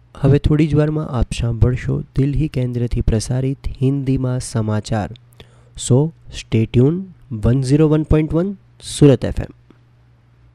હવે થોડી જ વારમાં આપ સાંભળશો દિલ્હી કેન્દ્રથી પ્રસારિત હિન્દીમાં સમાચાર. સો સ્ટે ટ્યુન 101.1 સુરત FM.